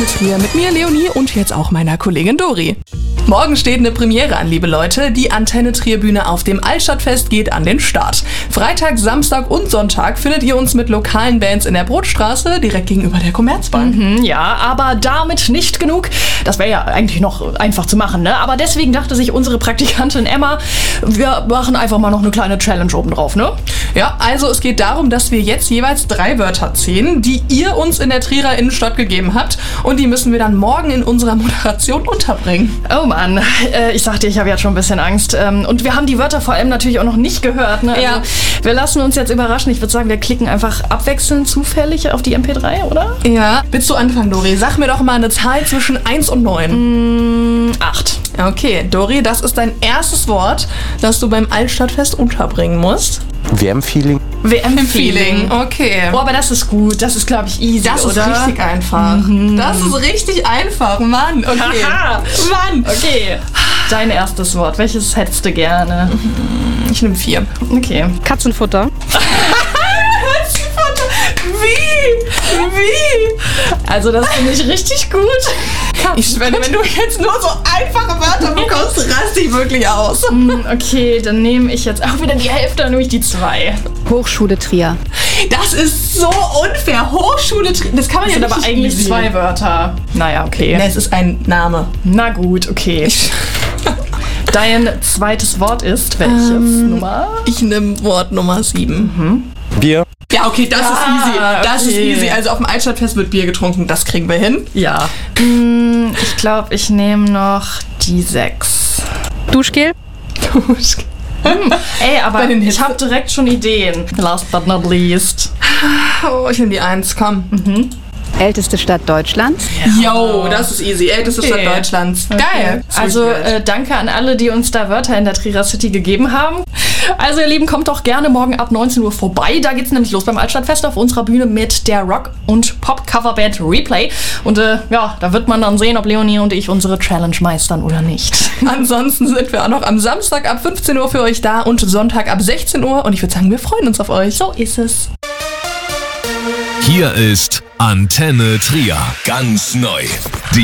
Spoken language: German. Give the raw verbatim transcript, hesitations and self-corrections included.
Trier mit mir, Leonie, und jetzt auch meiner Kollegin Dori. Morgen steht eine Premiere an, liebe Leute. Die Antenne Trier Bühne auf dem Altstadtfest geht an den Start. Freitag, Samstag und Sonntag findet ihr uns mit lokalen Bands in der Brotstraße, direkt gegenüber der Commerzbank. Mhm, ja, aber damit nicht genug. Das wäre ja eigentlich noch einfach zu machen, ne? Aber deswegen dachte sich unsere Praktikantin Emma, wir machen einfach mal noch eine kleine Challenge obendrauf, ne? Ja, also es geht darum, dass wir jetzt jeweils drei Wörter ziehen, die ihr uns in der Trierer Innenstadt gegeben habt. Und die müssen wir dann morgen in unserer Moderation unterbringen. Oh Mann, äh, ich sag dir, ich habe jetzt schon ein bisschen Angst. Ähm, und wir haben die Wörter vor allem natürlich auch noch nicht gehört, ne? Also Ja. Wir lassen uns jetzt überraschen. Ich würde sagen, wir klicken einfach abwechselnd zufällig auf die M P drei, oder? Ja. Willst du anfangen, Dori? Sag mir doch mal eine Zahl zwischen eins und neun. Mm, acht. Okay, Dori, das ist dein erstes Wort, das du beim Altstadtfest unterbringen musst. W M-Feeling. W M-Feeling. Okay. Oh, aber das ist gut. Das ist, glaube ich, easy, Das ist oder? richtig einfach. Das ist richtig einfach, Mann. Okay. Haha. Mann. Okay. Dein erstes Wort. Welches hättest du gerne? Ich nehme vier. Okay. Katzenfutter. Wie? Wie? Also, das finde ich richtig gut. Ich schwöre, wenn du jetzt nur so einfache Wörter bekommst, raste ich wirklich aus. Hm, Okay, dann nehme ich jetzt auch wieder die Hälfte, dann nehme ich die zwei. Hochschule Trier. Das ist so unfair. Hochschule, Tri- das kann man Das ja sind aber richtig eigentlich easy. zwei Wörter. Naja, okay. Ne, es ist ein Name. Na gut, okay. Dein zweites Wort ist welches? Ähm, Nummer? Ich nehme Wort Nummer sieben. Bier. Ja, okay, das ist easy. Das okay. ist easy. Also auf dem Altstadtfest wird Bier getrunken. Das kriegen wir hin. Ja. Hm, Ich glaube, ich nehme noch die sechs. Duschgel. Ey, aber Bei den ich Hitze- habe direkt schon Ideen. Last but not least. Oh, ich nehme die eins. Komm. Älteste Stadt Deutschlands. Yo, das ist easy. Älteste Okay. Stadt Deutschlands. Geil. Also äh, danke an alle, die uns da Wörter in der Trierer City gegeben haben. Also ihr Lieben, kommt doch gerne morgen ab neunzehn Uhr vorbei. Da geht's nämlich los beim Altstadtfest auf unserer Bühne mit der Rock- und Pop-Coverband Replay. Und äh, ja, da wird man dann sehen, ob Leonie und ich unsere Challenge meistern oder nicht. Ansonsten sind wir auch noch am Samstag ab fünfzehn Uhr für euch da und Sonntag ab sechzehn Uhr. Und ich würde sagen, wir freuen uns auf euch. So ist es. Hier ist Antenne Trier. Ganz neu. Die